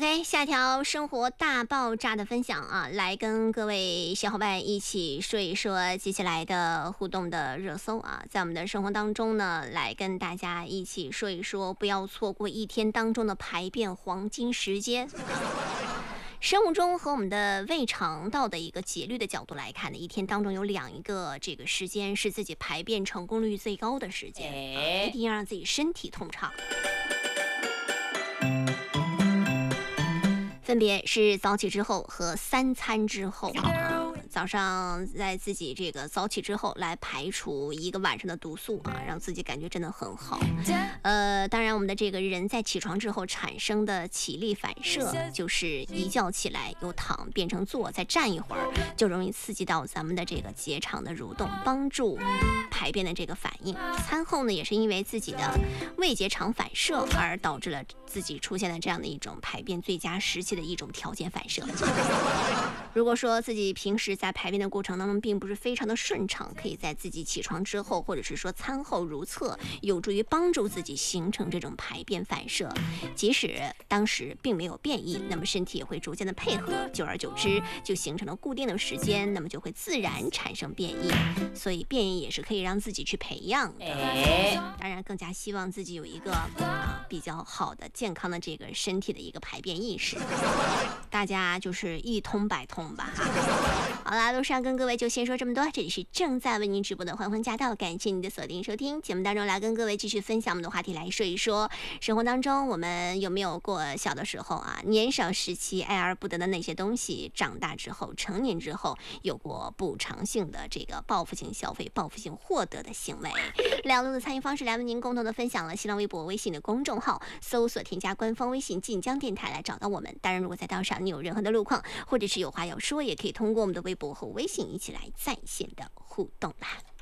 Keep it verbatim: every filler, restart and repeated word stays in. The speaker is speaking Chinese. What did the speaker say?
OK， 下条生活大爆炸的分享啊，来跟各位小伙伴一起说一说接下来的互动的热搜啊，在我们的生活当中呢，来跟大家一起说一说，不要错过一天当中的排便黄金时间。生物钟和我们的胃肠道的一个节律的角度来看呢，一天当中有两一个这个时间是自己排便成功率最高的时间，啊、一定要让自己身体通畅。分别是早起之后和三餐之后啊，早上在自己这个早起之后来排除一个晚上的毒素啊，让自己感觉真的很好。呃，当然我们的这个人在起床之后产生的起立反射，就是一觉起来由躺变成坐，再站一会儿，就容易刺激到咱们的这个结肠的蠕动，帮助排便的这个反应。餐后呢，也是因为自己的胃结肠反射而导致了自己出现了这样的一种排便最佳时期的一种条件反射。如果说自己平时在排便的过程当中并不是非常的顺畅，可以在自己起床之后或者是说餐后如厕，有助于帮助自己形成这种排便反射。即使当时并没有变异，那么身体也会逐渐的配合，久而久之就形成了固定的时间，那么就会自然产生变异。所以变异也是可以让自己去培养的。当然更加希望自己有一个、啊、比较好的健康的这个身体的一个排便意识，大家就是一通百通吧。好啦，路上跟各位就先说这么多，这里是正在为您直播的欢欢驾到，感谢您的锁定收听。节目当中来跟各位继续分享我们的话题，来说一说生活当中我们有没有过小的时候啊，年少时期爱而不得的那些东西，长大之后成年之后有过补偿性的这个报复性消费、报复性获得的行为。两路的参与方式来为您共同的分享了新浪微博、微信的公众号，搜索添加官方微信晋江电台来找到我们。当然如果在道上你有任何的路况或者是有话要说，也可以通过我们的微博和微信一起来在线的互动啦。